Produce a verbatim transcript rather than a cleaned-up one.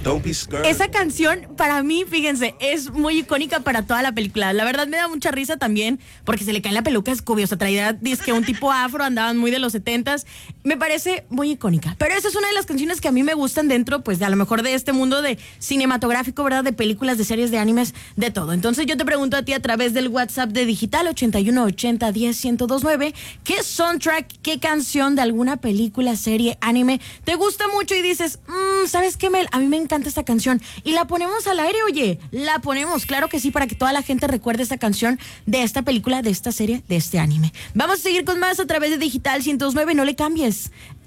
Don't be scared. Esa canción, para mí, fíjense, es muy icónica para toda la película. La verdad me da mucha risa también, porque se le cae la peluca a Scooby. O sea, traía, dice que un tipo afro, andaban muy de los setentas. Me parece muy icónica. Pero esa es una de las canciones que a mí me gustan dentro, pues, de a lo mejor de este mundo de cinematográfico, ¿verdad? De películas, de series, de animes, de todo. Entonces yo te pregunto a ti a través del WhatsApp de Digital ochenta y uno ochenta diez ciento veintinueve, ¿qué soundtrack, qué canción de alguna película, serie, anime te gusta mucho y dices, mmm, ¿sabes qué, Mel? A mí me encanta esta canción y la ponemos al aire, oye, la ponemos, claro que sí, para que toda la gente recuerde esta canción de esta película, de esta serie, de este anime. Vamos a seguir con más a través de Digital ciento nueve, no le cambies.